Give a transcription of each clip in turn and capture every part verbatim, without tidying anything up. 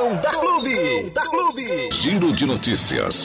Domingão da Clube. Da Clube. Giro de notícias.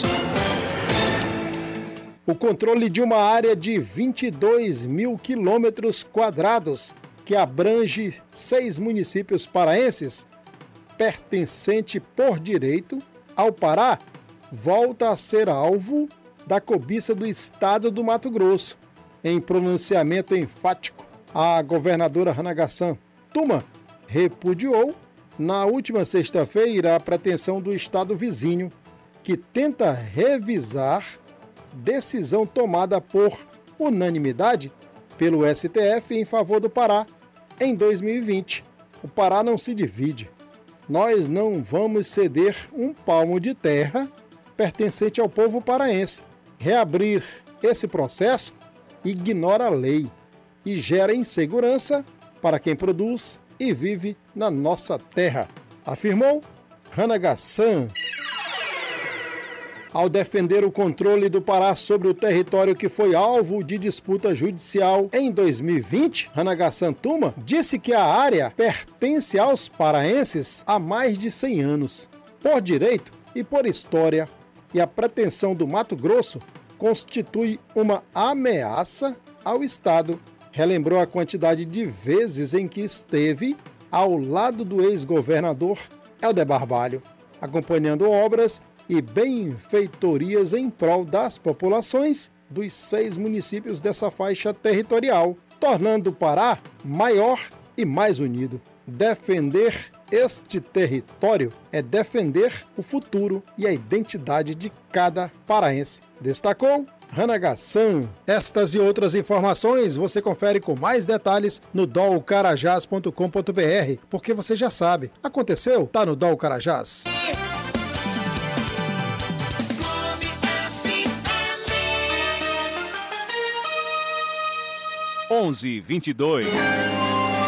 O controle de uma área de vinte e dois mil quilômetros quadrados, que abrange seis municípios paraenses, pertencente por direito ao Pará, volta a ser alvo da cobiça do Estado do Mato Grosso. Em pronunciamento enfático, a governadora Ranagasan Tuma repudiou, na última sexta-feira, a pretensão do Estado vizinho, que tenta revisar decisão tomada por unanimidade pelo S T F em favor do Pará em dois mil e vinte. O Pará não se divide. Nós não vamos ceder um palmo de terra pertencente ao povo paraense. Reabrir esse processo ignora a lei e gera insegurança para quem produz e vive na nossa terra, afirmou Ranagasan. Ao defender o controle do Pará sobre o território que foi alvo de disputa judicial em dois mil e vinte, Ranagasan Tuma disse que a área pertence aos paraenses há mais de cem anos, por direito e por história, e a pretensão do Mato Grosso constitui uma ameaça ao Estado. Relembrou a quantidade de vezes em que esteve ao lado do ex-governador Helder Barbalho, acompanhando obras e benfeitorias em prol das populações dos seis municípios dessa faixa territorial, tornando o Pará maior e mais unido. Defender este território é defender o futuro e a identidade de cada paraense, destacou Ranagasan. Estas e outras informações você confere com mais detalhes no dol carajás ponto com ponto b r, porque você já sabe, aconteceu, tá no Dol Carajás. onze, vinte e dois.